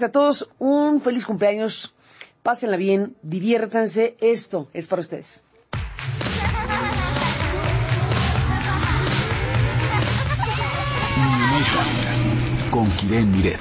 A todos un feliz cumpleaños, pásenla bien, diviértanse, esto es para ustedes. Con Kiren Miret.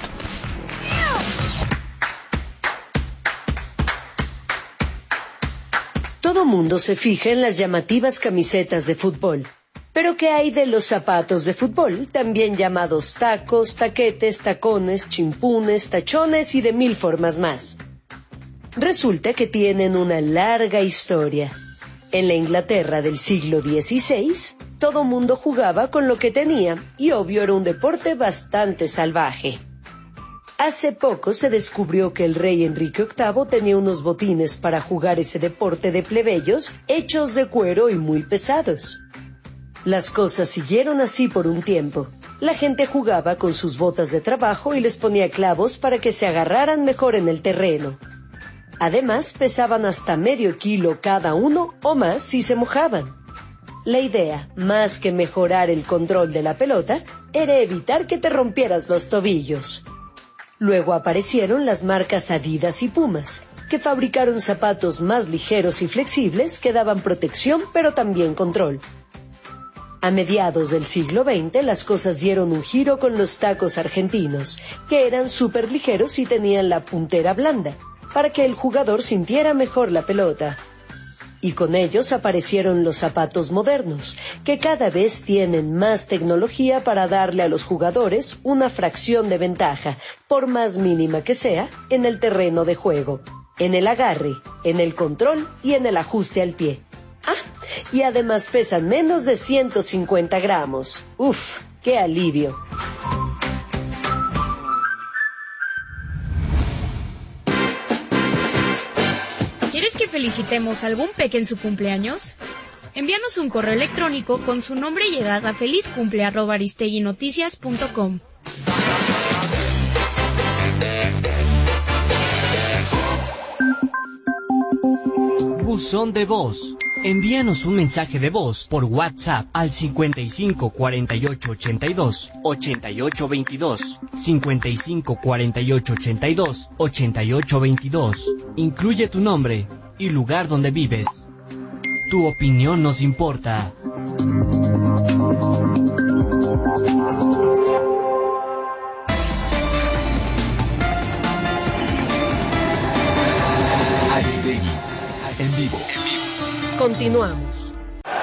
Todo mundo se fija en las llamativas camisetas de fútbol. Pero ¿qué hay de los zapatos de fútbol, también llamados tacos, taquetes, tacones, chimpunes, tachones y de mil formas más? Resulta que tienen una larga historia. En la Inglaterra del siglo XVI, todo mundo jugaba con lo que tenía y obvio era un deporte bastante salvaje. Hace poco se descubrió que el rey Enrique VIII tenía unos botines para jugar ese deporte de plebeyos hechos de cuero y muy pesados. Las cosas siguieron así por un tiempo. La gente jugaba con sus botas de trabajo y les ponía clavos para que se agarraran mejor en el terreno. Además, pesaban hasta medio kilo cada uno o más si se mojaban. La idea, más que mejorar el control de la pelota, era evitar que te rompieras los tobillos. Luego aparecieron las marcas Adidas y Pumas, que fabricaron zapatos más ligeros y flexibles que daban protección pero también control. A mediados del siglo XX las cosas dieron un giro con los tacos argentinos, que eran súper ligeros y tenían la puntera blanda, para que el jugador sintiera mejor la pelota. Y con ellos aparecieron los zapatos modernos, que cada vez tienen más tecnología para darle a los jugadores una fracción de ventaja, por más mínima que sea, en el terreno de juego, en el agarre, en el control y en el ajuste al pie. Y además pesan menos de 150 gramos. ¡Uf! ¡Qué alivio! ¿Quieres que felicitemos a algún peque en su cumpleaños? Envíanos un correo electrónico con su nombre y edad a felizcumple@aristeguinoticias.com. Buzón de voz. Envíanos un mensaje de voz por WhatsApp al 55 48 82 88 22, 55 48 82 88 22. Incluye tu nombre y lugar donde vives. Tu opinión nos importa. Aristegui, en vivo. Continuamos.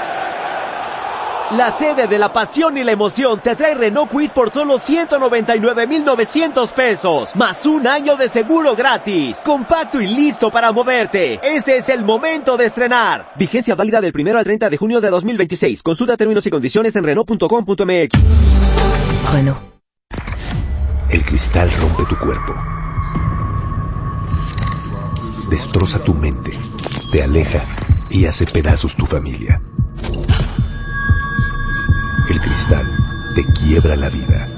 La sede de la pasión y la emoción te trae Renault Kwid por solo 199,900 pesos, más un año de seguro gratis. Compacto y listo para moverte. Este es el momento de estrenar. Vigencia válida del 1 al 30 de junio de 2026. Consulta términos y condiciones en Renault.com.mx. Renault. El cristal rompe tu cuerpo. Destroza tu mente. Te aleja y hace pedazos tu familia. El cristal te quiebra la vida.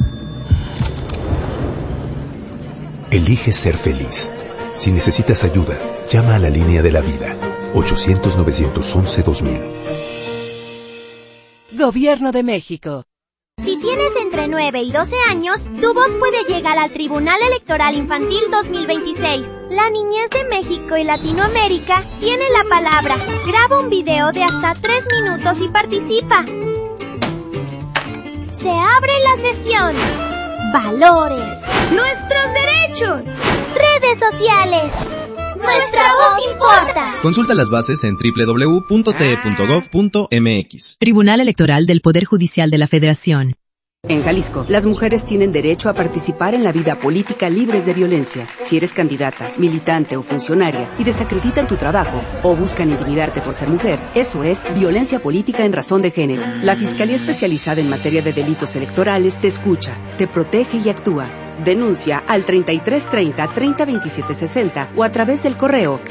Elige ser feliz. Si necesitas ayuda, llama a la línea de la vida. 800-911-2000. Gobierno de México. Si tienes entre 9 y 12 años, tu voz puede llegar al Tribunal Electoral Infantil 2026. La niñez de México y Latinoamérica tiene la palabra. Graba un video de hasta 3 minutos y participa. Se abre la sesión. Valores. Nuestros derechos. Redes sociales. Nuestra voz importa. Consulta las bases en www.te.gov.mx. Tribunal Electoral del Poder Judicial de la Federación. En Jalisco, las mujeres tienen derecho a participar en la vida política libres de violencia. Si eres candidata, militante o funcionaria y desacreditan tu trabajo o buscan intimidarte por ser mujer, eso es violencia política en razón de género. La Fiscalía Especializada en Materia de Delitos Electorales te escucha, te protege y actúa. Denuncia al 3330-302760 o a través del correo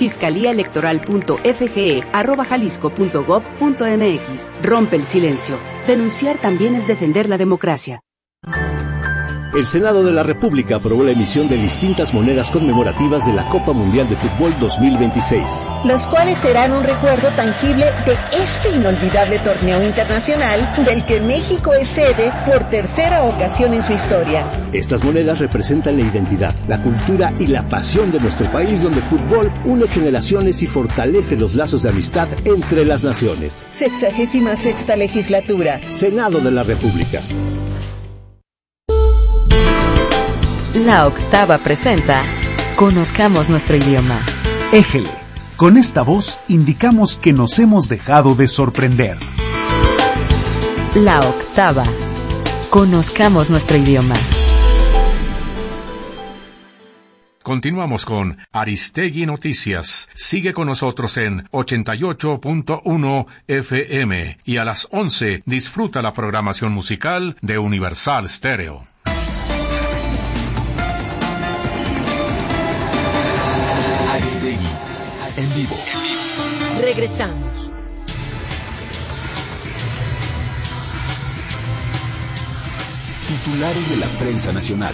fiscaliaelectoral.fge@jalisco.gov.mx. Rompe el silencio. Denunciar también es defender la democracia. El Senado de la República aprobó la emisión de distintas monedas conmemorativas de la Copa Mundial de Fútbol 2026. Las cuales serán un recuerdo tangible de este inolvidable torneo internacional del que México es sede por tercera ocasión en su historia. Estas monedas representan la identidad, la cultura y la pasión de nuestro país, donde el fútbol une generaciones y fortalece los lazos de amistad entre las naciones. 66ª legislatura. Senado de la República. La Octava presenta Conozcamos nuestro idioma. Éjele. Con esta voz indicamos que nos hemos dejado de sorprender. La Octava. Conozcamos nuestro idioma. Continuamos con Aristegui Noticias. Sigue con nosotros en 88.1 FM y a las 11 disfruta la programación musical de Universal Stereo. Aristegui, en vivo. Regresamos. Titulares de la prensa nacional.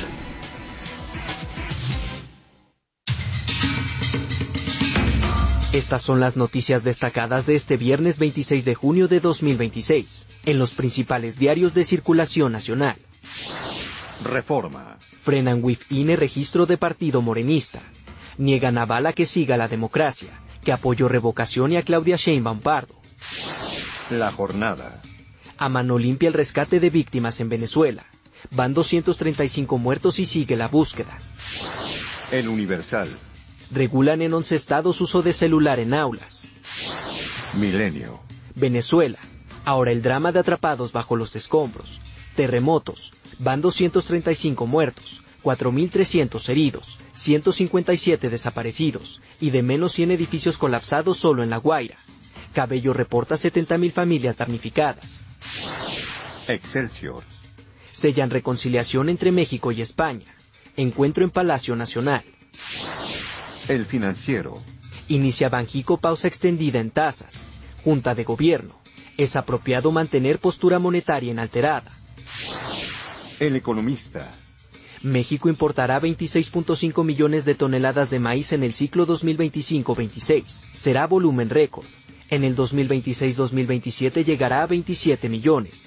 Estas son las noticias destacadas de este viernes 26 de junio de 2026, en los principales diarios de circulación nacional. Reforma. Frenan WIF-INE registro de partido morenista. Niegan a Bala que siga la democracia, que apoyó revocación y a Claudia Sheinbaum Pardo. La jornada. A mano limpia el rescate de víctimas en Venezuela. Van 235 muertos y sigue la búsqueda. El Universal. Regulan en 11 estados uso de celular en aulas. Milenio. Venezuela. Ahora el drama de atrapados bajo los escombros. Terremotos. Van 235 muertos, 4.300 heridos, 157 desaparecidos y de menos 100 edificios colapsados solo en La Guaira. Cabello reporta 70.000 familias damnificadas. Excelsior. Sellan reconciliación entre México y España. Encuentro en Palacio Nacional. El Financiero. Inicia Banjico pausa extendida en tasas. Junta de Gobierno. Es apropiado mantener postura monetaria inalterada. El Economista. México importará 26.5 millones de toneladas de maíz en el ciclo 2025-26. Será volumen récord. En el 2026-2027 llegará a 27 millones.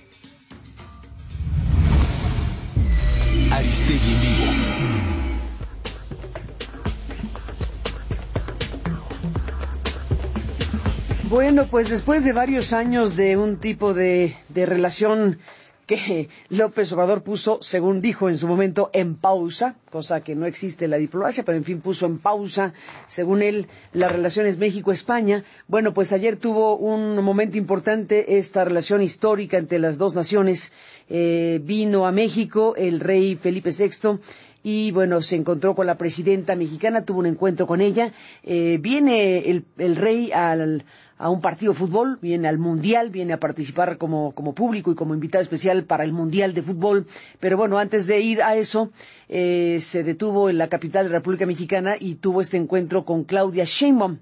Aristegui en vivo. Bueno, pues después de varios años de un tipo de relación que López Obrador puso, según dijo en su momento, en pausa, cosa que no existe en la diplomacia, pero en fin puso en pausa, según él, las relaciones México-España. Bueno, pues ayer tuvo un momento importante esta relación histórica entre las dos naciones. Vino a México el rey Felipe VI y bueno, se encontró con la presidenta mexicana, tuvo un encuentro con ella. Viene el rey a un partido de fútbol, viene al Mundial, viene a participar como público y como invitado especial para el Mundial de Fútbol. Pero bueno, antes de ir a eso, se detuvo en la capital de la República Mexicana y tuvo este encuentro con Claudia Sheinbaum.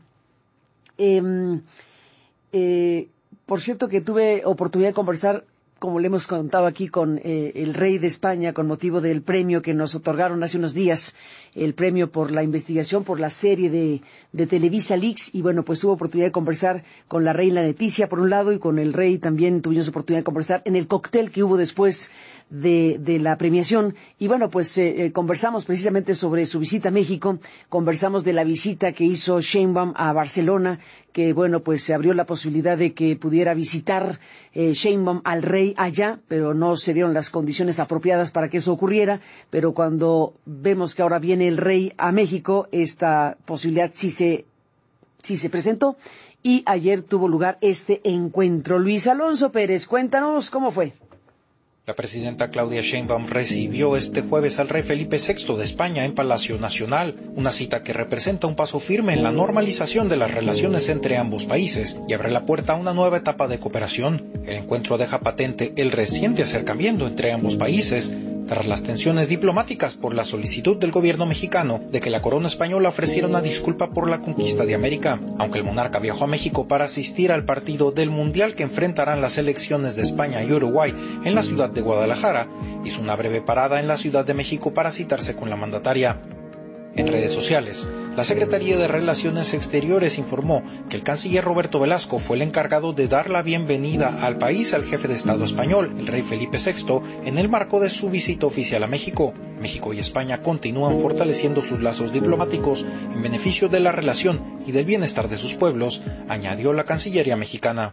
Por cierto que tuve oportunidad de conversar, como le hemos contado aquí, con el rey de España con motivo del premio que nos otorgaron hace unos días, el premio por la investigación, por la serie de Televisa Leaks, y bueno, pues tuve oportunidad de conversar con la reina Leticia por un lado y con el rey también tuvimos oportunidad de conversar en el cóctel que hubo después de la premiación, y bueno, pues conversamos precisamente sobre su visita a México, conversamos de la visita que hizo Sheinbaum a Barcelona, que bueno, pues se abrió la posibilidad de que pudiera visitar Sheinbaum al rey allá, pero no se dieron las condiciones apropiadas para que eso ocurriera, pero cuando vemos que ahora viene el rey a México, esta posibilidad sí se presentó, y ayer tuvo lugar este encuentro. Luis Alonso Pérez, cuéntanos cómo fue. La presidenta Claudia Sheinbaum recibió este jueves al rey Felipe VI de España en Palacio Nacional, una cita que representa un paso firme en la normalización de las relaciones entre ambos países y abre la puerta a una nueva etapa de cooperación. El encuentro deja patente el reciente acercamiento entre ambos países, tras las tensiones diplomáticas por la solicitud del gobierno mexicano de que la corona española ofreciera una disculpa por la conquista de América. Aunque el monarca viajó a México para asistir al partido del Mundial que enfrentarán las selecciones de España y Uruguay en la ciudad de Guadalajara, hizo una breve parada en la Ciudad de México para citarse con la mandataria. En redes sociales, la Secretaría de Relaciones Exteriores informó que el canciller Roberto Velasco fue el encargado de dar la bienvenida al país al jefe de Estado español, el rey Felipe VI, en el marco de su visita oficial a México. México y España continúan fortaleciendo sus lazos diplomáticos en beneficio de la relación y del bienestar de sus pueblos, añadió la Cancillería mexicana.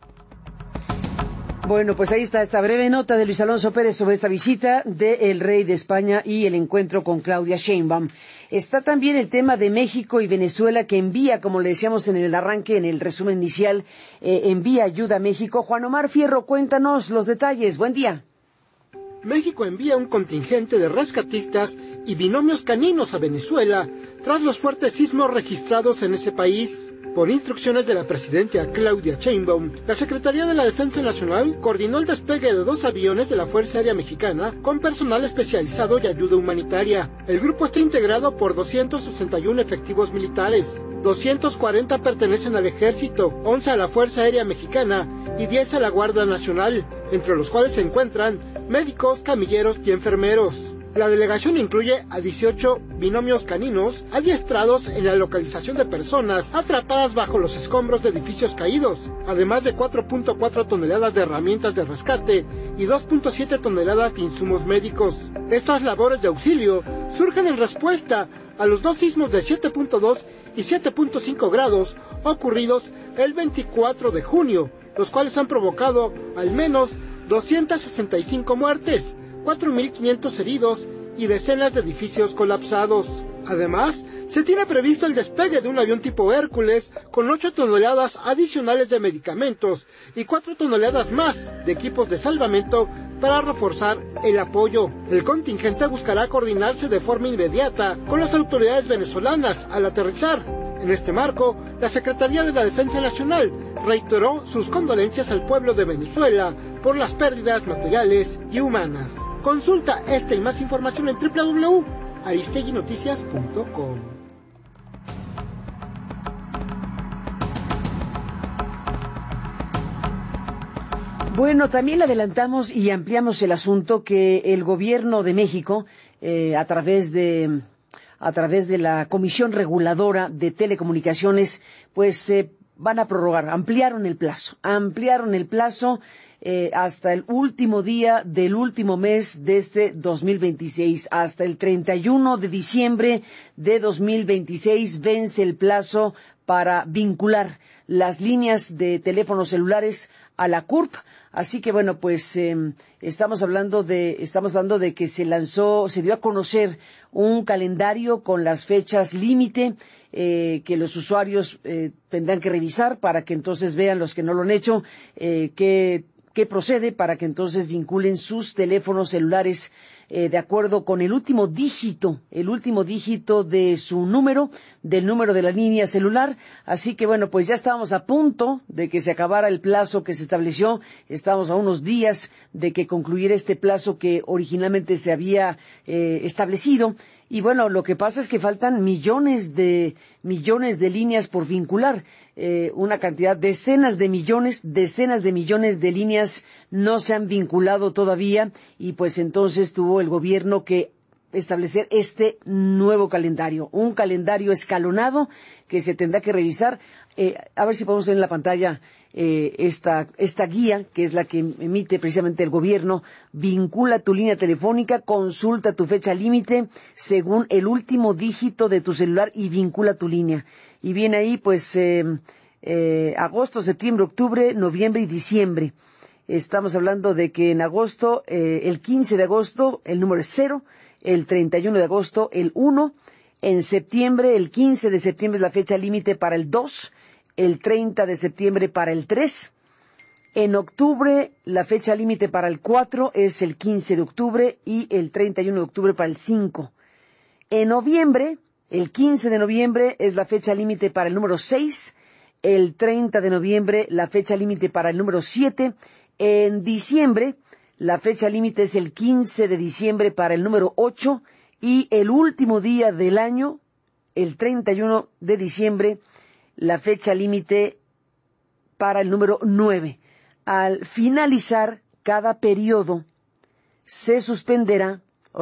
Bueno, pues ahí está esta breve nota de Luis Alonso Pérez sobre esta visita del rey de España y el encuentro con Claudia Sheinbaum. Está también el tema de México y Venezuela, que envía, como le decíamos en el arranque, en el resumen inicial, envía ayuda a México. Juan Omar Fierro, cuéntanos los detalles. Buen día. México envía un contingente de rescatistas y binomios caninos a Venezuela tras los fuertes sismos registrados en ese país. Por instrucciones de la presidenta Claudia Sheinbaum, la Secretaría de la Defensa Nacional coordinó el despegue de 2 aviones de la Fuerza Aérea Mexicana con personal especializado y ayuda humanitaria. El grupo está integrado por 261 efectivos militares, 240 pertenecen al Ejército, 11 a la Fuerza Aérea Mexicana y 10 a la Guardia Nacional, entre los cuales se encuentran médicos, camilleros y enfermeros. La delegación incluye a 18 binomios caninos adiestrados en la localización de personas atrapadas bajo los escombros de edificios caídos, además de 4.4 toneladas de herramientas de rescate y 2.7 toneladas de insumos médicos. Estas labores de auxilio surgen en respuesta a los 2 sismos de 7.2 y 7.5 grados ocurridos el 24 de junio, los cuales han provocado al menos 265 muertes, 4.500 heridos y decenas de edificios colapsados. Además, se tiene previsto el despegue de un avión tipo Hércules con 8 toneladas adicionales de medicamentos y 4 toneladas más de equipos de salvamento para reforzar el apoyo. El contingente buscará coordinarse de forma inmediata con las autoridades venezolanas al aterrizar. En este marco, la Secretaría de la Defensa Nacional reiteró sus condolencias al pueblo de Venezuela por las pérdidas materiales y humanas. Consulta esta y más información en www.aristeguinoticias.com. Bueno, también le adelantamos y ampliamos el asunto que el gobierno de México, a través de la Comisión Reguladora de Telecomunicaciones, pues van a prorrogar, ampliaron el plazo hasta el último día del último mes de este 2026, hasta el 31 de diciembre de 2026 vence el plazo para vincular las líneas de teléfonos celulares a la CURP. Así que bueno, pues estamos hablando de que se dio a conocer un calendario con las fechas límite que los usuarios tendrán que revisar para que entonces vean, los que no lo han hecho, qué procede, para que entonces vinculen sus teléfonos celulares de acuerdo con el último dígito de su número, del número de la línea celular. Así que bueno, pues ya estábamos a punto de que se acabara el plazo que se estableció, estamos a unos días de que concluyera este plazo que originalmente se había establecido. Y bueno, lo que pasa es que faltan millones de líneas por vincular, una cantidad, decenas de millones de líneas no se han vinculado todavía, y pues entonces tuvo el gobierno que establecer este nuevo calendario, un calendario escalonado que se tendrá que revisar. A ver si podemos ver en la pantalla esta guía, que es la que emite precisamente el gobierno. Vincula tu línea telefónica, consulta tu fecha límite según el último dígito de tu celular y vincula tu línea. Y viene ahí pues agosto, septiembre, octubre, noviembre y diciembre. Estamos hablando de que en agosto, el 15 de agosto, el número es 0, el 31 de agosto, el 1, en septiembre, el 15 de septiembre es la fecha límite para el 2, el 30 de septiembre para el 3, en octubre la fecha límite para el 4 es el 15 de octubre y el 31 de octubre para el 5. En noviembre, el 15 de noviembre es la fecha límite para el número 6, el 30 de noviembre la fecha límite para el número 7, en diciembre La fecha límite es el 15 de diciembre para el número 8 y el último día del año, el 31 de diciembre, la fecha límite para el número 9. Al finalizar cada periodo, se suspenderán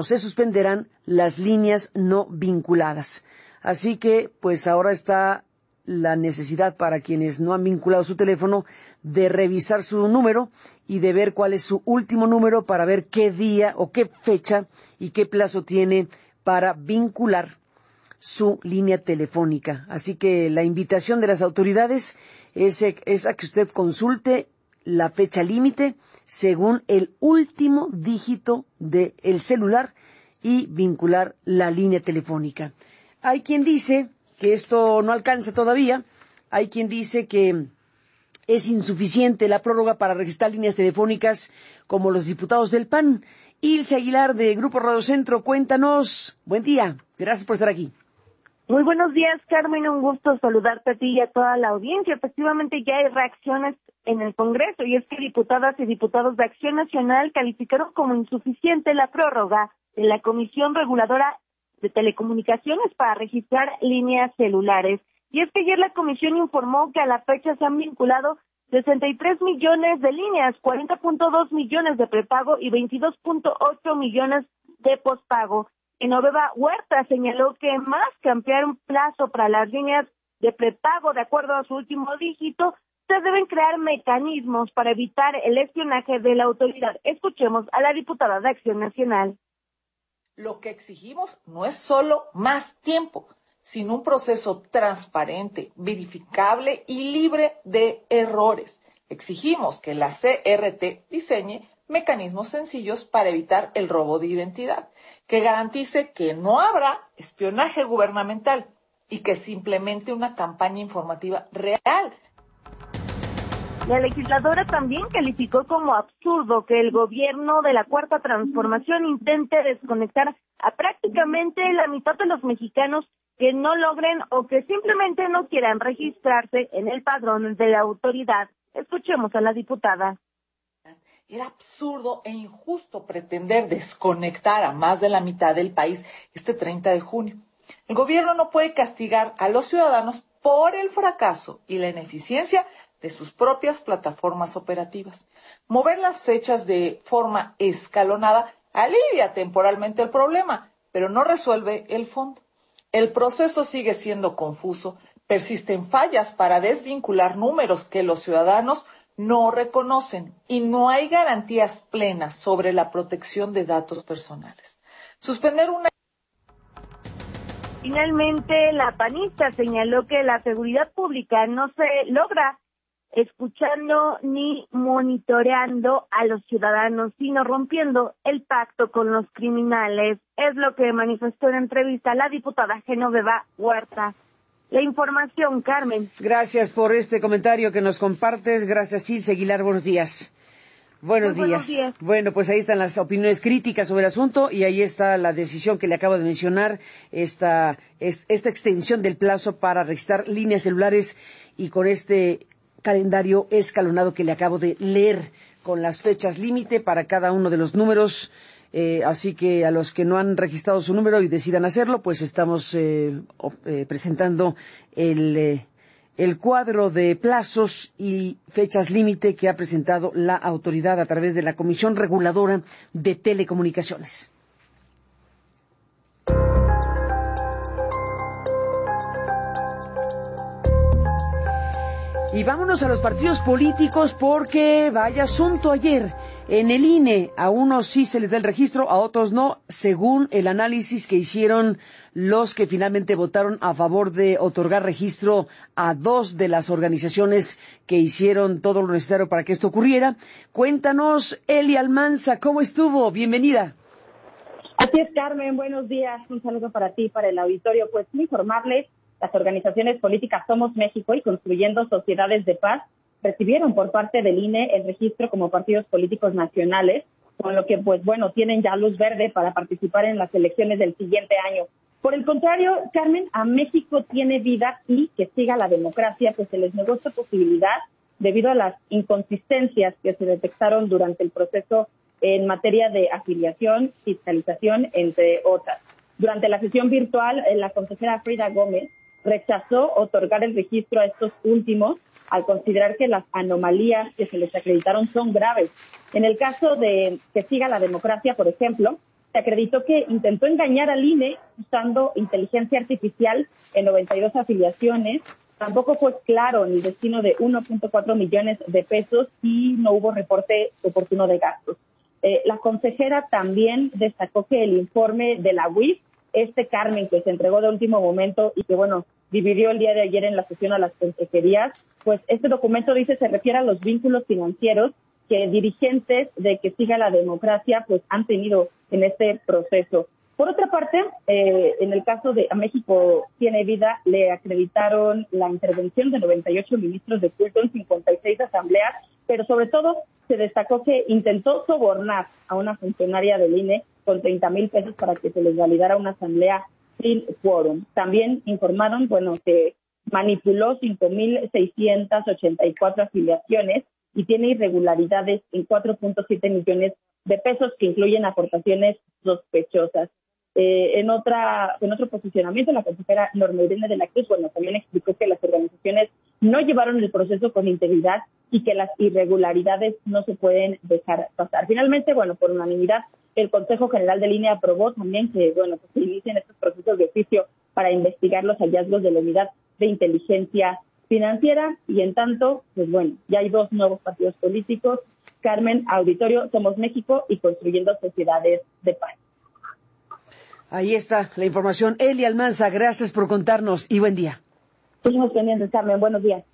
las líneas no vinculadas. Así que, pues ahora está la necesidad para quienes no han vinculado su teléfono de revisar su número y de ver cuál es su último número para ver qué día o qué fecha y qué plazo tiene para vincular su línea telefónica. Así que la invitación de las autoridades es a que usted consulte la fecha límite según el último dígito del celular y vincular la línea telefónica. Hay quien dice que esto no alcanza todavía, hay quien dice que es insuficiente la prórroga para registrar líneas telefónicas como los diputados del PAN. Ilse Aguilar de Grupo Radio Centro, cuéntanos. Buen día, gracias por estar aquí. Muy buenos días, Carmen, un gusto saludarte a ti y a toda la audiencia. Efectivamente ya hay reacciones en el Congreso y es que diputadas y diputados de Acción Nacional calificaron como insuficiente la prórroga de la Comisión Reguladora de Telecomunicaciones para registrar líneas celulares. Y es que ayer la comisión informó que a la fecha se han vinculado 63 millones de líneas, 40.2 millones de prepago y 22.8 millones de pospago. Genoveva Huerta señaló que más que ampliar un plazo para las líneas de prepago de acuerdo a su último dígito, se deben crear mecanismos para evitar el espionaje de la autoridad. Escuchemos a la diputada de Acción Nacional. Lo que exigimos no es solo más tiempo, sino un proceso transparente, verificable y libre de errores. Exigimos que la CRT diseñe mecanismos sencillos para evitar el robo de identidad, que garantice que no habrá espionaje gubernamental y que se implemente una campaña informativa real. La legisladora también calificó como absurdo que el gobierno de la Cuarta Transformación intente desconectar a prácticamente la mitad de los mexicanos que no logren o que simplemente no quieran registrarse en el padrón de la autoridad. Escuchemos a la diputada. Era absurdo e injusto pretender desconectar a más de la mitad del país este 30 de junio. El gobierno no puede castigar a los ciudadanos por el fracaso y la ineficiencia de sus propias plataformas operativas. Mover las fechas de forma escalonada alivia temporalmente el problema, pero no resuelve el fondo. El proceso sigue siendo confuso, persisten fallas para desvincular números que los ciudadanos no reconocen y no hay garantías plenas sobre la protección de datos personales. Suspender una... Finalmente, la panista señaló que la seguridad pública no se logra escuchando ni monitoreando a los ciudadanos, sino rompiendo el pacto con los criminales. Es lo que manifestó en entrevista la diputada Genoveva Huerta. La información, Carmen. Gracias por este comentario que nos compartes. Gracias, Ilse Aguilar. Buenos días. Buenos días. Bueno, pues ahí están las opiniones críticas sobre el asunto y ahí está la decisión que le acabo de mencionar, esta extensión del plazo para registrar líneas celulares y con este calendario escalonado que le acabo de leer con las fechas límite para cada uno de los números. Así que a los que no han registrado su número y decidan hacerlo, pues estamos presentando el cuadro de plazos y fechas límite que ha presentado la autoridad a través de la Comisión Reguladora de Telecomunicaciones. Y vámonos a los partidos políticos porque vaya asunto ayer. En el INE, a unos sí se les da el registro, a otros no, según el análisis que hicieron los que finalmente votaron a favor de otorgar registro a dos de las organizaciones que hicieron todo lo necesario para que esto ocurriera. Cuéntanos, Eli Almanza, ¿cómo estuvo? Bienvenida. Así es, Carmen, buenos días. Un saludo para ti, para el auditorio. Pues informarles, las organizaciones políticas Somos México y Construyendo Sociedades de Paz recibieron por parte del INE el registro como partidos políticos nacionales, con lo que, pues bueno, tienen ya luz verde para participar en las elecciones del siguiente año. Por el contrario, Carmen, a México tiene vida y que siga la democracia, pues se les negó esta posibilidad debido a las inconsistencias que se detectaron durante el proceso en materia de afiliación, fiscalización, entre otras. Durante la sesión virtual, la consejera Frida Gómez rechazó otorgar el registro a estos últimos al considerar que las anomalías que se les acreditaron son graves. En el caso de que siga la democracia, por ejemplo, se acreditó que intentó engañar al INE usando inteligencia artificial en 92 afiliaciones. Tampoco fue claro el destino de 1.4 millones de pesos y no hubo reporte oportuno de gastos. La consejera también destacó que el informe de la UIF, Carmen, que se entregó de último momento y que, dividió el día de ayer en la sesión a las consejerías, pues este documento dice se refiere a los vínculos financieros que dirigentes de que siga la democracia pues han tenido en este proceso. Por otra parte, en el caso de México Tiene Vida, le acreditaron la intervención de 98 ministros de culto en 56 asambleas, pero sobre todo se destacó que intentó sobornar a una funcionaria del INE con 30,000 pesos para que se les validara una asamblea sin quórum. También informaron, que manipuló 5,684 afiliaciones y tiene irregularidades en 4.7 millones de pesos que incluyen aportaciones sospechosas. En otro posicionamiento, la consejera Norma Irene de la Cruz, también explicó que las organizaciones no llevaron el proceso con integridad y que las irregularidades no se pueden dejar pasar. Finalmente, por unanimidad, el Consejo General del INE aprobó también que, se inicien estos procesos de oficio para investigar los hallazgos de la Unidad de Inteligencia Financiera y en tanto, ya hay 2 nuevos partidos políticos, Carmen, Auditorio Somos México y Construyendo Sociedades de Paz. Ahí está la información. Eli Almanza, gracias por contarnos y buen día. Seguimos pendientes, Carmen. Buenos días.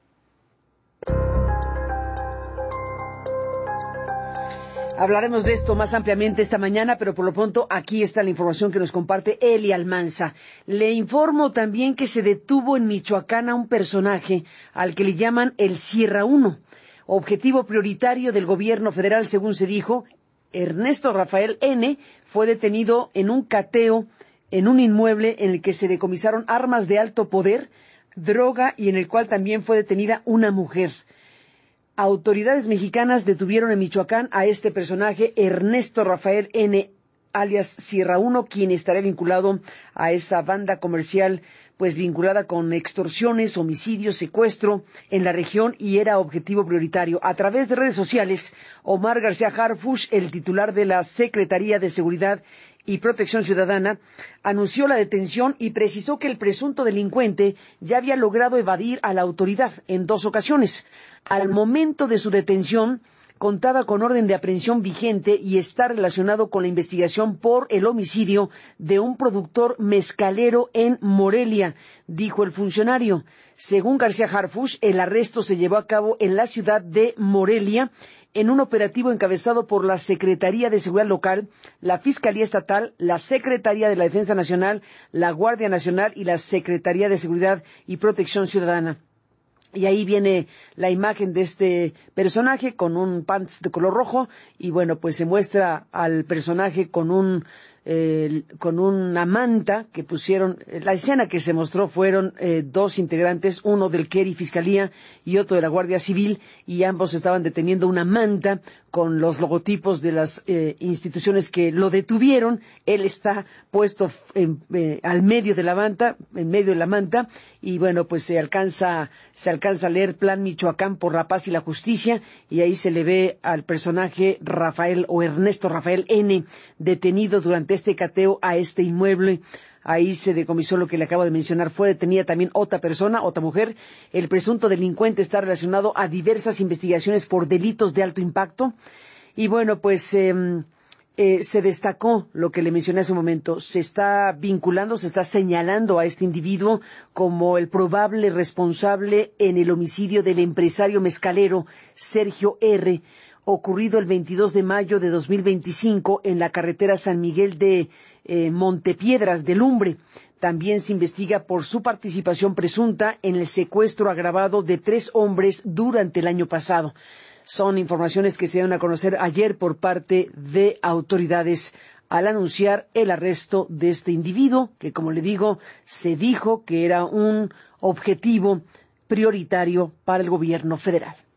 Hablaremos de esto más ampliamente esta mañana, pero por lo pronto aquí está la información que nos comparte Eli Almanza. Le informo también que se detuvo en Michoacán a un personaje al que le llaman el Sierra 1, objetivo prioritario del gobierno federal, según se dijo. Ernesto Rafael N. fue detenido en un cateo en un inmueble en el que se decomisaron armas de alto poder, droga y en el cual también fue detenida una mujer. Autoridades mexicanas detuvieron en Michoacán a este personaje, Ernesto Rafael N., alias Sierra 1, quien estará vinculado a esa banda comercial, vinculada con extorsiones, homicidios, secuestro en la región y era objetivo prioritario. A través de redes sociales, Omar García Harfuch, el titular de la Secretaría de Seguridad y Protección Ciudadana, anunció la detención y precisó que el presunto delincuente ya había logrado evadir a la autoridad en 2 ocasiones. Al momento de su detención, contaba con orden de aprehensión vigente y está relacionado con la investigación por el homicidio de un productor mezcalero en Morelia, dijo el funcionario. Según García Harfuch, el arresto se llevó a cabo en la ciudad de Morelia en un operativo encabezado por la Secretaría de Seguridad Local, la Fiscalía Estatal, la Secretaría de la Defensa Nacional, la Guardia Nacional y la Secretaría de Seguridad y Protección Ciudadana. Y ahí viene la imagen de este personaje con un pants de color rojo y se muestra al personaje con una manta que pusieron. La escena que se mostró fueron 2 integrantes, uno del Keri Fiscalía y otro de la Guardia Civil, y ambos estaban deteniendo una manta con los logotipos de las instituciones que lo detuvieron. Él está puesto al medio de la manta, y se alcanza a leer Plan Michoacán por la Paz y la Justicia, y ahí se le ve al personaje Ernesto Rafael N. detenido durante este cateo a este inmueble. Ahí se decomisó lo que le acabo de mencionar. Fue detenida también otra persona, otra mujer. El presunto delincuente está relacionado a diversas investigaciones por delitos de alto impacto. Y se destacó lo que le mencioné hace un momento. Se está vinculando, se está señalando a este individuo como el probable responsable en el homicidio del empresario mezcalero Sergio R., ocurrido el 22 de mayo de 2025 en la carretera San Miguel de Montepiedras de Lumbre. También se investiga por su participación presunta en el secuestro agravado de 3 hombres durante el año pasado. Son informaciones que se dieron a conocer ayer por parte de autoridades al anunciar el arresto de este individuo, que, como le digo, se dijo que era un objetivo prioritario para el gobierno federal.